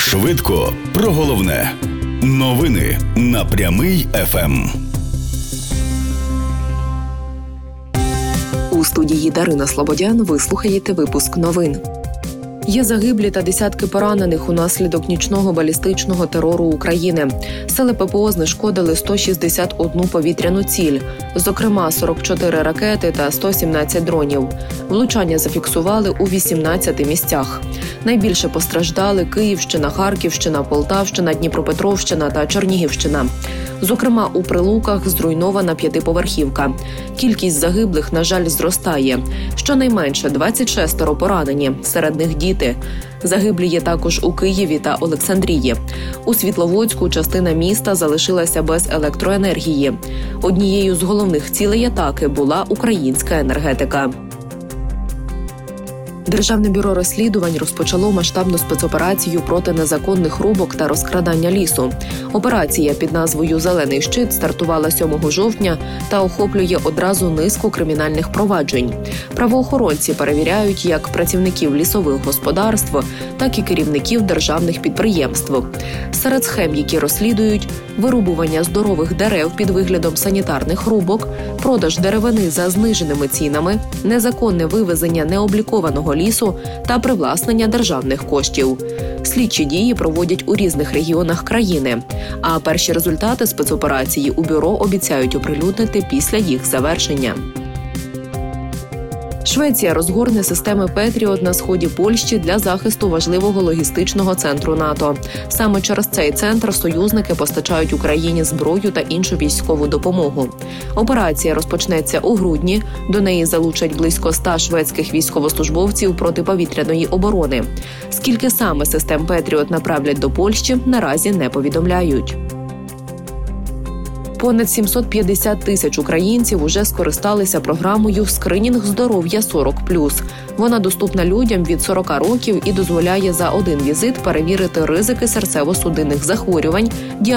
Швидко про головне. Новини на Прямий ФМ. У студії Дарина Слободян ви слухаєте випуск новин. Є загиблі та десятки поранених унаслідок нічного балістичного терору України. Сили ППО знешкодили 161 повітряну ціль, зокрема 44 ракети та 117 дронів. Влучання зафіксували у 18 місцях. Найбільше постраждали Київщина, Харківщина, Полтавщина, Дніпропетровщина та Чернігівщина. Зокрема, у Прилуках зруйнована п'ятиповерхівка. Кількість загиблих, на жаль, зростає. Щонайменше 26 поранені, серед них діти. Загиблі є також у Києві та Олександрії. У Світловодську частина міста залишилася без електроенергії. Однією з головних цілей атаки була українська енергетика. Державне бюро розслідувань розпочало масштабну спецоперацію проти незаконних рубок та розкрадання лісу. Операція під назвою «Зелений щит» стартувала 7 жовтня та охоплює одразу низку кримінальних проваджень. Правоохоронці перевіряють як працівників лісових господарств, так і керівників державних підприємств. Серед схем, які розслідують – вирубування здорових дерев під виглядом санітарних рубок, продаж деревини за зниженими цінами, незаконне вивезення необлікованого лісу та привласнення державних коштів. Слідчі дії проводять у різних регіонах країни, а перші результати спецоперації у бюро обіцяють оприлюднити після їх завершення. Швеція розгорне системи «Петріот» на сході Польщі для захисту важливого логістичного центру НАТО. Саме через цей центр союзники постачають Україні зброю та іншу військову допомогу. Операція розпочнеться у грудні. До неї залучать близько 100 шведських військовослужбовців протиповітряної оборони. Скільки саме систем «Петріот» направлять до Польщі, наразі не повідомляють. Понад 750 тисяч українців уже скористалися програмою «Скринінг здоров'я 40+». Вона доступна людям від 40 років і дозволяє за один візит перевірити ризики серцево-судинних захворювань,